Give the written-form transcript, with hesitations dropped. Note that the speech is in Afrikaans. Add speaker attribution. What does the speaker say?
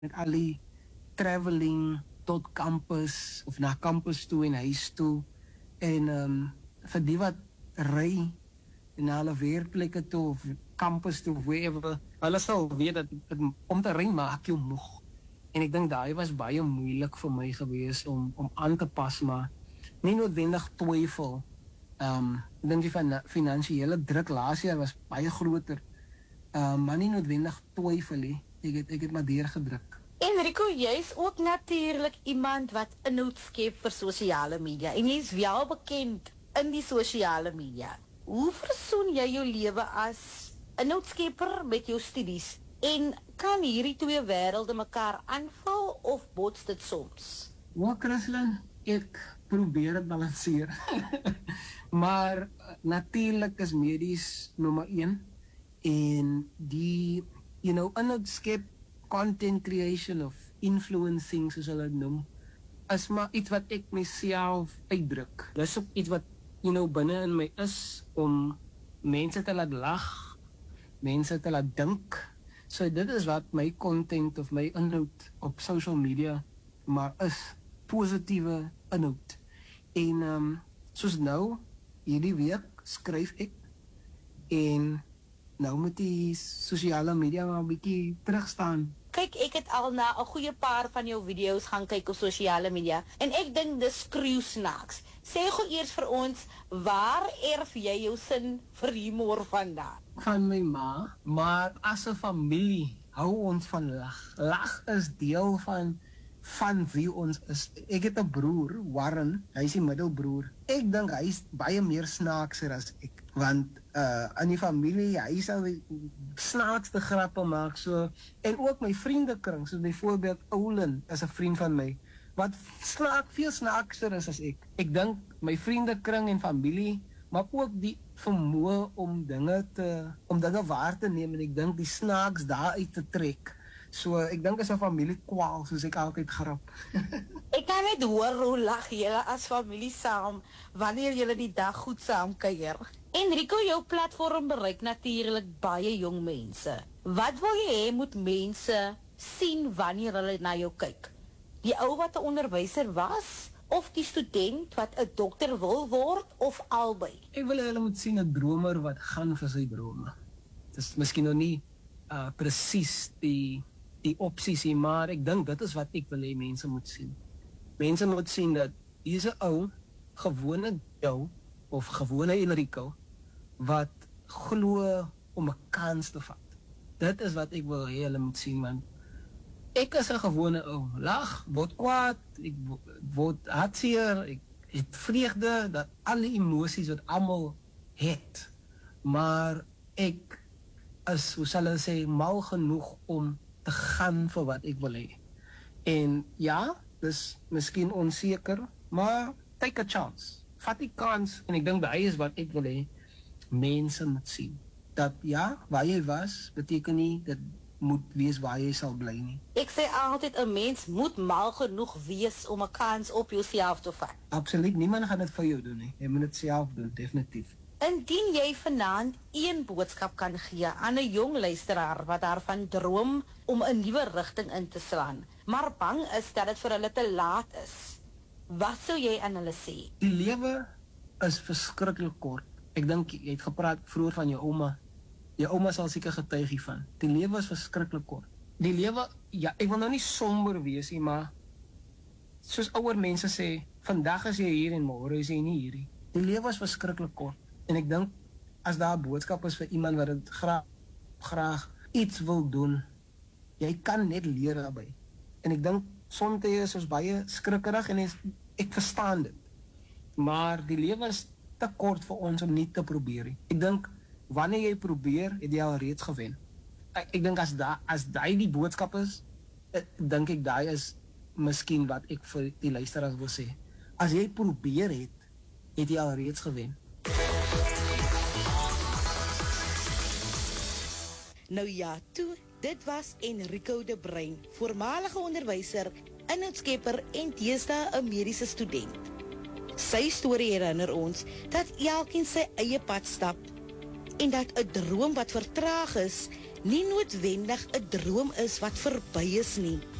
Speaker 1: met al die traveling tot campus of na campus toe en huis toe. En vir die wat ry na hulle werkplekke toe of campus toe, wherever, hulle sal weet dat om te ry maak jou moeg. En ek dink daai was baie moeilik vir my gewees om aan te pas, maar nie noodwendig twyfel. Ek dink die finansiële druk laas jaar was baie groter. Maar nie noodwendig twyfel nie. Ek het maar deurgedruk.
Speaker 2: En Rico, jy is ook natuurlijk iemand wat inhoud skep vir sosiale media. En jy is wel bekend in die sosiale media. Hoe versoen jy jou lewe as inhoudskepper met jou studies? En kan hierdie twee wêrelde mekaar aanvul of bots dit soms?
Speaker 1: Wel, Christlyn, ek probeer het balanseer. Maar natuurlijk is medies nommer 1. En die, inhoud skep, content creation of influencing, soos hulle het noem, is maar iets wat ek myself uitdruk. Dis ook iets wat, binne in my is, om mense te laat lag, mense te laat dink. So dit is wat my content of my inhoud op social media maar is, positiewe inhoud. En soos nou, hierdie week skryf ek, en nou moet die sosiale media maar 'n bietjie terugstaan.
Speaker 2: Kyk, ek het al na 'n goeie paar van jou video's gaan kyk op sosiale media, en ek dink dis skreeusnaaks. Sê gou eers vir ons, waar erf jy jou sin vir humor vandaan?
Speaker 1: Van my ma, maar as 'n familie hou ons van lag. Lag is deel van wie ons is. Ek het 'n broer, Warren, hy is die middelbroer. Ek dink hy is baie meer snaakser as ek, want in die familie, hy sal die snaakste grappe maak, so, en ook my vriendekring, so byvoorbeeld Olin is 'n vriend van my, wat veel snaakser is as ek. Ek dink my vriendekring en familie, maar ook die vermoë om dinge waar te neem, en ek dink die snaaks daaruit te trek. So, ek dink is 'n familiekwaal, soos ek altyd grap.
Speaker 2: Ek kan net hoor hoe lag julle as familie saam, wanneer julle die dag goed saam kuier. En Rico, jou platform bereik natuurlijk baie jong mense. Wat wil jy hê moet mense sien wanneer hulle na jou kyk? Die ou wat 'n onderwyser was, of die student wat 'n dokter wil word, of albei?
Speaker 1: Ek wil hulle moet sien 'n dromer wat gaan vir sy drome. Dit is miskien nog nie presies die opsies nie, maar ek dink dit is wat ek wil hê mense moet sien. Mense moet sien dat hier is 'n ou, gewone jou, of gewone Enrico, wat glo om 'n kans te vat. Dit is wat ek wil hê hulle moet sien, man. Ek is 'n gewone ou, lag, word kwaad, ek word hartseer, ek het vreugde, dat alle emosies wat almal het, maar ek is, hoe sal hulle sê, mal genoeg om te gaan vir wat ek wil hê. En ja, dis miskien onseker, maar take a chance. Vat die kans, en ek dink daai is wat ek wil hê mense moet sien. Dat ja, waar jy was, beteken nie dat moet wees waar jy sal bly nie.
Speaker 2: Ek sê altyd 'n mens moet mal genoeg wees om 'n kans op jouself te vat.
Speaker 1: Absoluut, niemand gaan dit vir jou doen nie. Jy moet dit self doen, definitief.
Speaker 2: Indien jy vanaand een boodskap kan gee aan 'n jong luisteraar wat daarvan droom om 'n nuwe rigting in te slaan, maar bang is dat dit vir hulle te laat is, wat sou jy aan hulle sê?
Speaker 1: Die lewe is verskriklik kort. Ek dink jy het gepraat vroeër van jou ouma. Jou ouma sal seker getuig hiervan. Die lewe is verskriklik kort. Die lewe, ja, ek wil nou nie somber wees nie, maar soos ouer mense sê, vandag is jy hier en môre is jy nie hier nie. Die lewe is verskriklik kort. En ek dink, as daar 'n boodskap is vir iemand wat dit graag iets wil doen, jy kan net leer daarbey. En ek dink, soms is ons baie skrikkerig en ek verstaan dit. Maar die lewe is te kort vir ons om nie te probeer nie. Ek dink, wanneer jy probeer, het jy al reeds gewen. Ek dink, as daai die boodskap is, dink ek daai is miskien wat ek vir die luisteraars wil sê. As jy probeer het jy al reeds gewen.
Speaker 2: Nou ja, toe, dit was Enrico de Bruin, voormalige onderwyser, inhoudskepper en deesdae 'n mediese student. Sy storie herinner ons dat elkeen sy eie pad stap en dat 'n droom wat vertraag is nie noodwendig 'n droom is wat verby is nie.